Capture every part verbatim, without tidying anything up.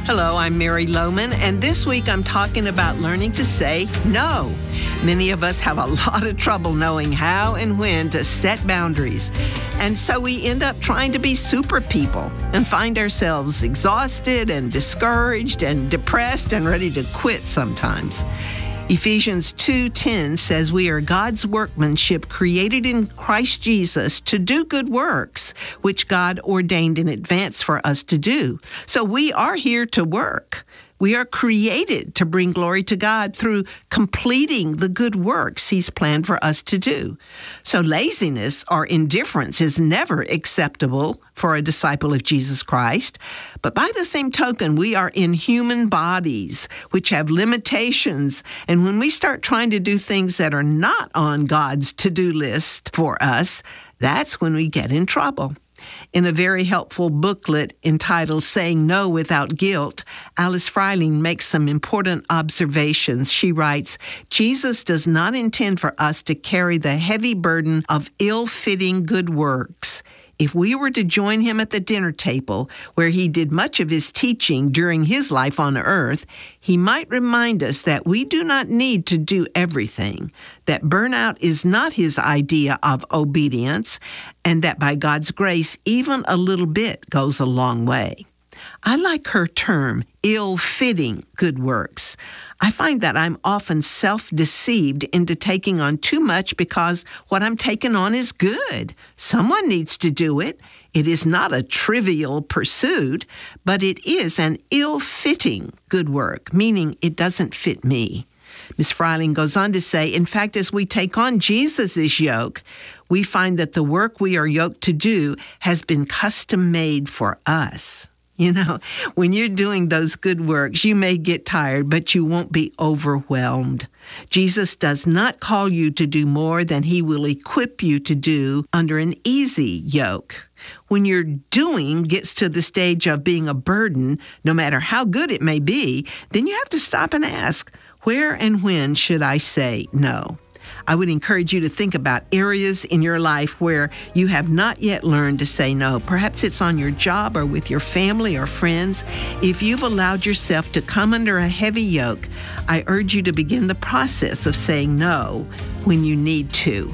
Hello, I'm Mary Lohman, and this week I'm talking about learning to say no. Many of us have a lot of trouble knowing how and when to set boundaries, and so we end up trying to be super people and find ourselves exhausted and discouraged and depressed and ready to quit sometimes. Ephesians two ten says we are God's workmanship created in Christ Jesus to do good works, which God ordained in advance for us to do. So we are here to work. We are created to bring glory to God through completing the good works He's planned for us to do. So laziness or indifference is never acceptable for a disciple of Jesus Christ. But by the same token, we are in human bodies, which have limitations. And when we start trying to do things that are not on God's to-do list for us, that's when we get in trouble. In a very helpful booklet entitled Saying No Without Guilt, Alice Freiling makes some important observations. She writes, Jesus does not intend for us to carry the heavy burden of ill-fitting good works. If we were to join him at the dinner table, where he did much of his teaching during his life on earth, he might remind us that we do not need to do everything, that burnout is not his idea of obedience, and that by God's grace, even a little bit goes a long way. I like her term, ill-fitting good works. I find that I'm often self-deceived into taking on too much because what I'm taking on is good. Someone needs to do it. It is not a trivial pursuit, but it is an ill-fitting good work, meaning it doesn't fit me. Miz Freiling goes on to say, in fact, as we take on Jesus' yoke, we find that the work we are yoked to do has been custom-made for us. You know, when you're doing those good works, you may get tired, but you won't be overwhelmed. Jesus does not call you to do more than he will equip you to do under an easy yoke. When your doing gets to the stage of being a burden, no matter how good it may be, then you have to stop and ask, where and when should I say no? I would encourage you to think about areas in your life where you have not yet learned to say no. Perhaps it's on your job or with your family or friends. If you've allowed yourself to come under a heavy yoke, I urge you to begin the process of saying no when you need to.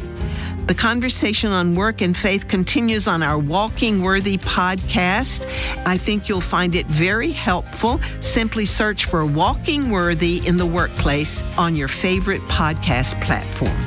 The conversation on work and faith continues on our Walking Worthy podcast. I think you'll find it very helpful. Simply search for Walking Worthy in the workplace on your favorite podcast platform.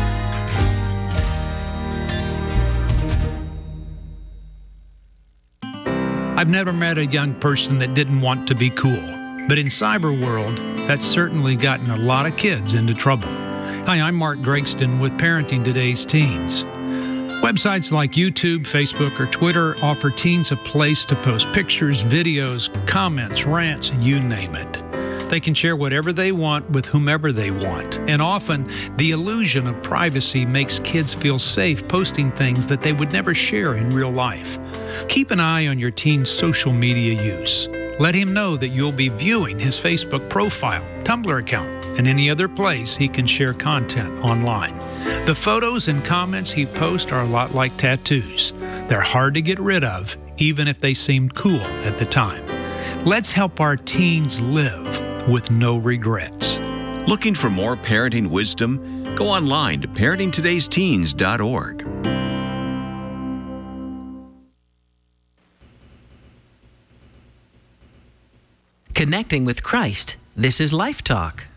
I've never met a young person that didn't want to be cool, but in cyber world, that's certainly gotten a lot of kids into trouble. Hi, I'm Mark Gregston with Parenting Today's Teens. Websites like YouTube, Facebook, or Twitter offer teens a place to post pictures, videos, comments, rants, you name it. They can share whatever they want with whomever they want, and often the illusion of privacy makes kids feel safe posting things that they would never share in real life. Keep an eye on your teen's social media use. Let him know that you'll be viewing his Facebook profile, Tumblr account, and any other place he can share content online. The photos and comments he posts are a lot like tattoos. They're hard to get rid of, even if they seemed cool at the time. Let's help our teens live with no regrets. Looking for more parenting wisdom? Go online to parenting todays teens dot org. Connecting with Christ. This is Life Talk.